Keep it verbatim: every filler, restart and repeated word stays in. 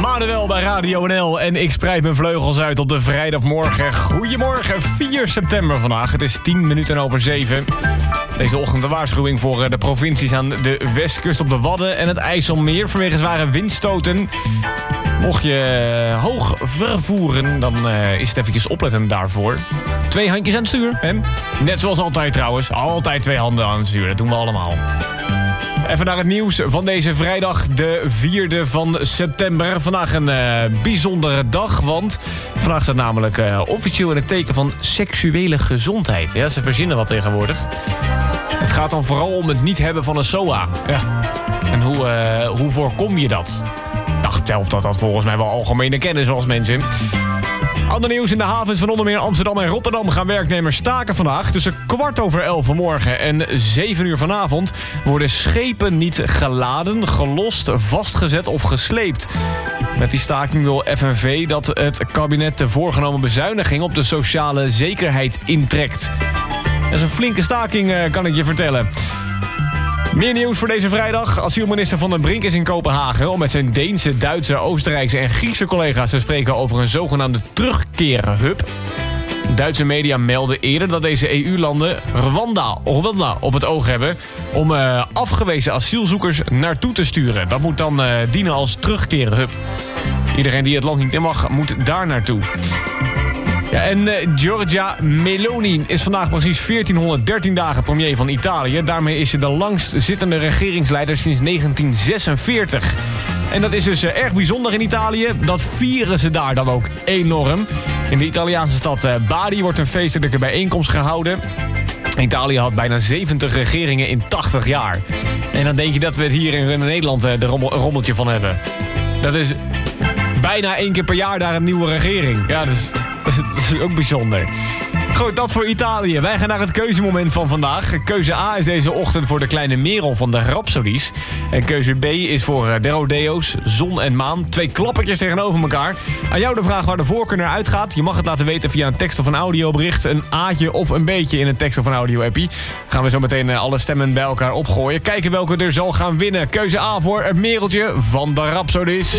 Manuel bij Radio N L en ik spreid mijn vleugels uit op de vrijdagmorgen. Goedemorgen, vier september vandaag. Het is tien minuten over zeven. Deze ochtend de waarschuwing voor de provincies aan de westkust op de Wadden en het IJsselmeer vanwege zware windstoten. Mocht je hoog vervoeren, dan uh, is het eventjes opletten daarvoor. Twee handjes aan het stuur, hè? Net zoals altijd trouwens. Altijd twee handen aan het stuur, dat doen we allemaal. Even naar het nieuws van deze vrijdag, de vierde van september. Vandaag een uh, bijzondere dag, want vandaag staat namelijk uh, officieel in het teken van seksuele gezondheid. Ja, ze verzinnen wat tegenwoordig. Het gaat dan vooral om het niet hebben van een S O A. Ja. En hoe, uh, hoe voorkom je dat? Ik dacht zelf dat dat volgens mij wel algemene kennis was, mensen. Ander nieuws: in de havens van onder meer Amsterdam en Rotterdam gaan werknemers staken vandaag. Tussen kwart over elf vanmorgen en zeven uur vanavond worden schepen niet geladen, gelost, vastgezet of gesleept. Met die staking wil F N V dat het kabinet de voorgenomen bezuiniging op de sociale zekerheid intrekt. Dat is een flinke staking, kan ik je vertellen. Meer nieuws voor deze vrijdag. Asielminister Van den Brink is in Kopenhagen om met zijn Deense, Duitse, Oostenrijkse en Griekse collega's te spreken over een zogenaamde terugkerenhub. Duitse media melden eerder dat deze E U-landen Rwanda, Rwanda op het oog hebben om uh, afgewezen asielzoekers naartoe te sturen. Dat moet dan uh, dienen als terugkerenhub. Iedereen die het land niet in mag, moet daar naartoe. Ja, en uh, Giorgia Meloni is vandaag precies veertienhonderddertien dagen premier van Italië. Daarmee is ze de langst zittende regeringsleider sinds negentien zesenveertig. En dat is dus uh, erg bijzonder in Italië. Dat vieren ze daar dan ook enorm. In de Italiaanse stad uh, Bari wordt een feestelijke bijeenkomst gehouden. Italië had bijna zeventig regeringen in tachtig jaar. En dan denk je dat we het hier in Nederland uh, de rommel, een rommeltje van hebben. Dat is bijna één keer per jaar daar een nieuwe regering. Ja, dat is... Dat is ook bijzonder. Goed, dat voor Italië. Wij gaan naar het keuzemoment van vandaag. Keuze A is deze ochtend voor de kleine Merel van de Rhapsodies. En keuze B is voor de Rodeo's, Zon en Maan. Twee klappertjes tegenover elkaar. Aan jou de vraag waar de voorkeur naar uitgaat. Je mag het laten weten via een tekst of een audiobericht. Een A'tje of een B'tje in een tekst of een audio-appie. Gaan we zo meteen alle stemmen bij elkaar opgooien. Kijken welke er zal gaan winnen. Keuze A voor het Mereltje van de Rhapsodies.